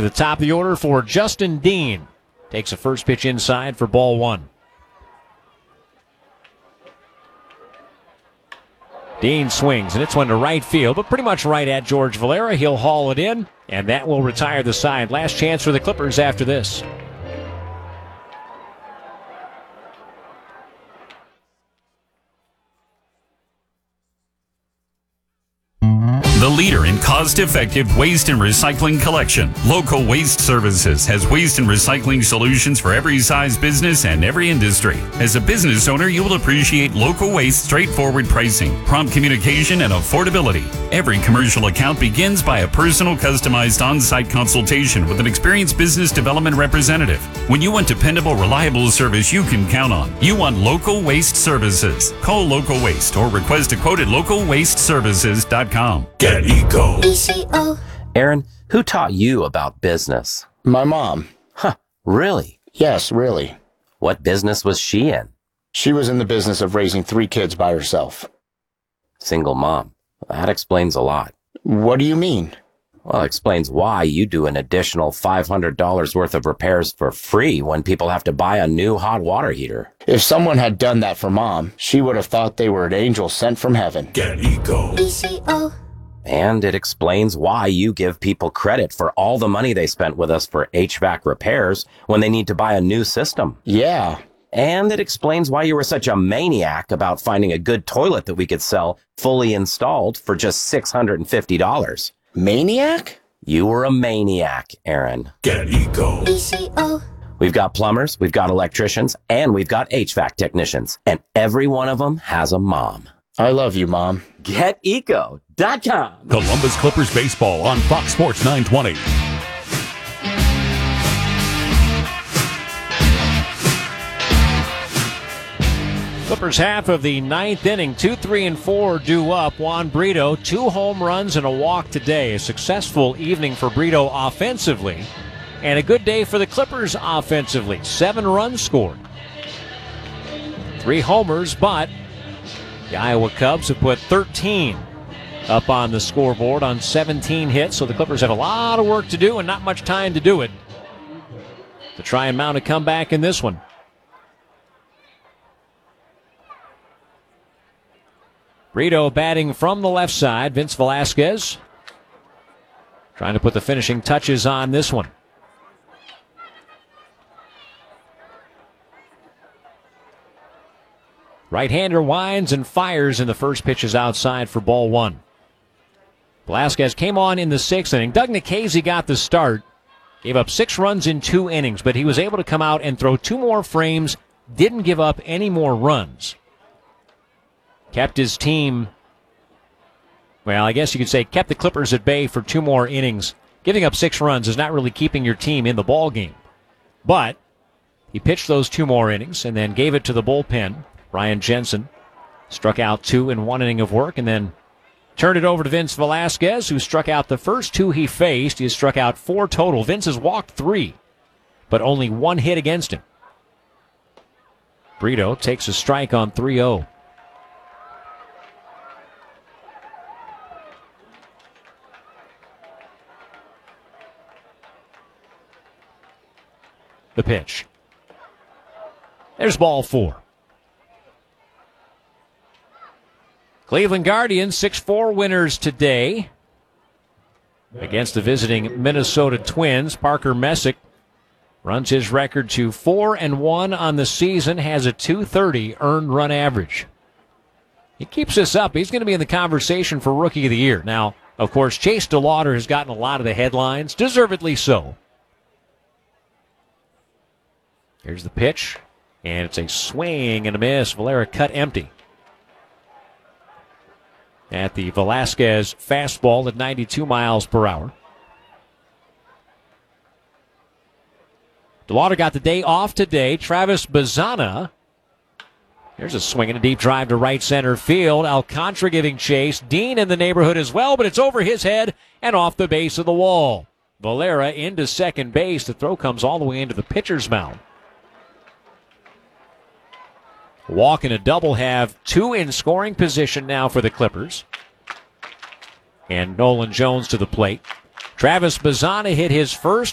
the top of the order for Justin Dean. Takes a first pitch inside for ball one. Dean swings, and it's one to right field, but pretty much right at George Valera. He'll haul it in, and that will retire the side. Last chance for the Clippers after this. The leader in cost-effective waste and recycling collection, Local Waste Services has waste and recycling solutions for every size business and every industry. As a business owner, you will appreciate Local Waste straightforward pricing, prompt communication, and affordability. Every commercial account begins by a personal, customized on-site consultation with an experienced business development representative. When you want dependable, reliable service you can count on, you want Local Waste Services. Call Local Waste or request a quote at localwasteservices.com. Get Eco. ECO. Aaron, who taught you about business? My mom. Huh, really? Yes, really. What business was she in? She was in the business of raising 3 kids by herself. Single mom. That explains a lot. What do you mean? Well, it explains why you do an additional $500 worth of repairs for free when people have to buy a new hot water heater. If someone had done that for Mom, she would have thought they were an angel sent from heaven. Get Eco. ECO. And it explains why you give people credit for all the money they spent with us for HVAC repairs when they need to buy a new system. Yeah. And it explains why you were such a maniac about finding a good toilet that we could sell fully installed for just $650. Maniac? You were a maniac, Aaron. Get Eco. ECO. We've got plumbers, we've got electricians, and we've got HVAC technicians. And every one of them has a mom. I love you, Mom. GetEco.com. Columbus Clippers baseball on Fox Sports 920. Clippers half of the ninth inning, 2, 3, and 4 due up. Juan Brito, 2 home runs and a walk today. A successful evening for Brito offensively, and a good day for the Clippers offensively. 7 runs scored. 3 homers, but the Iowa Cubs have put 13 up on the scoreboard on 17 hits, so the Clippers have a lot of work to do and not much time to do it to try and mount a comeback in this one. Brito batting from the left side. Vince Velasquez trying to put the finishing touches on this one. Right-hander winds and fires, and the first pitch is outside for ball one. Velasquez came on in the 6th inning. Doug Nikhazy got the start. Gave up 6 runs in 2 innings, but he was able to come out and throw 2 more frames. Didn't give up any more runs. Kept his team, well, I guess you could say kept the Clippers at bay for 2 more innings. Giving up 6 runs is not really keeping your team in the ball game. But he pitched those 2 more innings and then gave it to the bullpen. Ryan Jensen struck out 2 in 1 inning of work and then turned it over to Vince Velasquez, who struck out the first 2 he faced. He has struck out 4 total. Vince has walked 3, but only 1 hit against him. Brito takes a strike on 3-0. The pitch. There's ball 4. Cleveland Guardians 6-4 winners today against the visiting Minnesota Twins. Parker Messick runs his record to 4-1 on the season, has a .230 earned run average. He keeps this up, he's going to be in the conversation for Rookie of the Year. Now, of course, Chase DeLauder has gotten a lot of the headlines, deservedly so. Here's the pitch, and it's a swing and a miss. Valera cut empty at the Velasquez fastball at 92 miles per hour. DeLauder got the day off today. Travis Bazzana. Here's a swing and a deep drive to right center field. Alcantara giving chase. Dean in the neighborhood as well, but it's over his head and off the base of the wall. Valera into second base. The throw comes all the way into the pitcher's mound. Walk and a double have 2 in scoring position now for the Clippers. And Nolan Jones to the plate. Travis Bazzana hit his first